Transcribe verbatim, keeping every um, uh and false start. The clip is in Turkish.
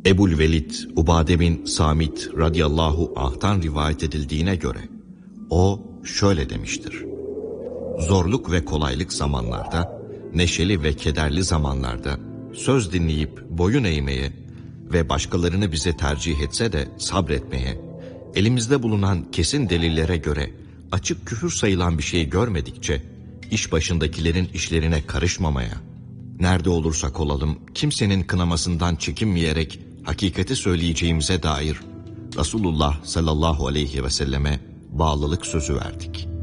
Ebu'l-Velid Ubade bin Samit radıyallahu anh'tan rivayet edildiğine göre o şöyle demiştir: zorluk ve kolaylık zamanlarda, neşeli ve kederli zamanlarda söz dinleyip boyun eğmeye ve başkalarını bize tercih etse de sabretmeye, elimizde bulunan kesin delillere göre açık küfür sayılan bir şey görmedikçe iş başındakilerin işlerine karışmamaya, nerede olursak olalım kimsenin kınamasından çekinmeyerek hakikati söyleyeceğimize dair Resulullah sallallahu aleyhi ve selleme bağlılık sözü verdik.